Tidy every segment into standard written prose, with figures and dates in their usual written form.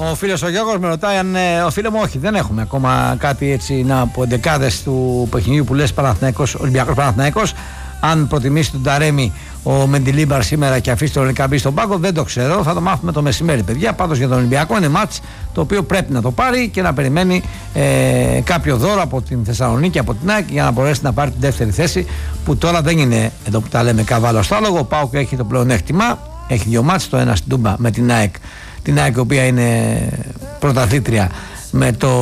Ο φίλος ο Γιώργος με ρωτάει αν ο φίλο μου, όχι, δεν έχουμε ακόμα κάτι έτσι από εντεκάδες του παιχνιδιού που λες Ολυμπιακός Παναθηναϊκός. Αν προτιμήσει τον Ταρέμι ο Μεντιλίμπαρ σήμερα και αφήσει τον Ελκαμπή στον πάγκο, δεν το ξέρω. Θα το μάθουμε το μεσημέρι, παιδιά. Πάντως για τον Ολυμπιακό είναι μάτς το οποίο πρέπει να το πάρει και να περιμένει κάποιο δώρο από την Θεσσαλονίκη, από την ΑΕΚ, για να μπορέσει να πάρει την δεύτερη θέση. Που τώρα δεν είναι εδώ που τα λέμε καβάλο στο άλογο. Ο ΠΑΟΚ έχει το πλεονέκτημα. Έχει 2 μάτς, το ένα στην Τούμπα με την ΑΕΚ. Την ΑΕΚ, η οποία είναι πρωταθλήτρια με το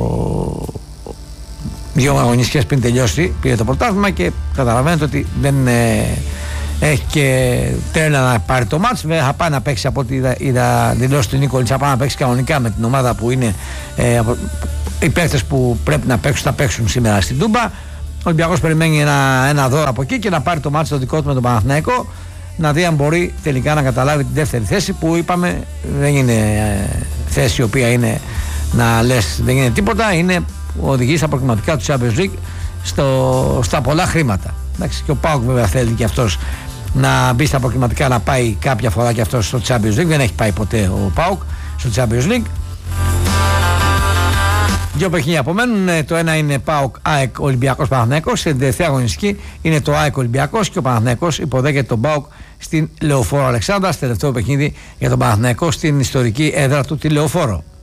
2 αγωνιστικές πριν τελειώσει, πήρε το πρωτάθλημα και καταλαβαίνετε ότι δεν έχει και τρέλα να πάρει το μάτς. Θα πάει να παίξει, από ό,τι είδα δηλώσει του Νίκολιτς, θα πάει να παίξει κανονικά με την ομάδα που είναι οι παίκτες που πρέπει να παίξουν, θα παίξουν σήμερα στην Τούμπα. Ο Ολυμπιακός περιμένει ένα δώρο από εκεί και να πάρει το μάτς το δικό του με τον Παναθηναϊκό, να δει αν μπορεί τελικά να καταλάβει την δεύτερη θέση, που είπαμε δεν είναι θέση η οποία είναι να λες δεν είναι τίποτα, είναι οδηγεί στα προκριματικά του Champions League στα πολλά χρήματα. Εντάξει, και ο ΠΑΟΚ βέβαια θέλει και αυτός να μπει στα προκριματικά, να πάει κάποια φορά και αυτός στο Champions League. Δεν έχει πάει ποτέ ο ΠΑΟΚ στο Champions League. 2 παιχνίδια απομένουν. Το ένα είναι ΠΑΟΚ ΑΕΚ Ολυμπιακός Παναθηναϊκός. Στην τελευταία αγωνιστική είναι το ΑΕΚ Ολυμπιακός και ο Παναθηναϊκός υποδέχεται τον ΠΑΟΚ στην Λεωφόρο Αλεξάνδρας. Τελευταίο παιχνίδι για τον Παναθηναϊκό στην ιστορική έδρα του, τη Λεωφόρο.